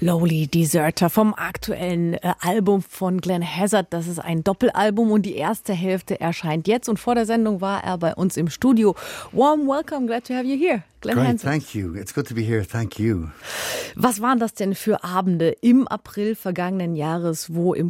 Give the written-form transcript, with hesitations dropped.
Lowly Deserter vom aktuellen Album von Glenn Hazzard. Das ist ein Doppelalbum und die erste Hälfte erscheint jetzt. Und vor der Sendung war er bei uns im Studio. Warm welcome, glad to have you here. Glenn Great, Hazzard. thank you. It's good to be here. Thank you. Was waren das denn für Abende im April vergangenen Jahres, wo im